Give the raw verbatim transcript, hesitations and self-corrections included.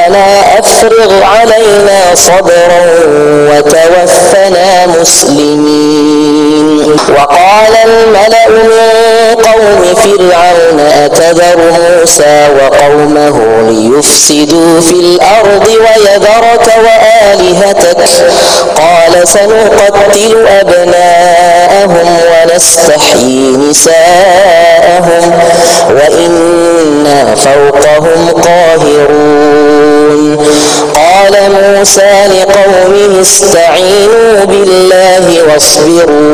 ربنا أفرغ علينا صبرا وتوفنا مسلمين. وقال الملأ من قوم فرعون أتذر موسى وقومه ليفسدوا في الأرض ويذرك وآلهتك قال سنقتل أبناءهم ونستحيي نساءهم وإنا فوقهم قاهرون. قال موسى لقومه استعينوا بالله واصبروا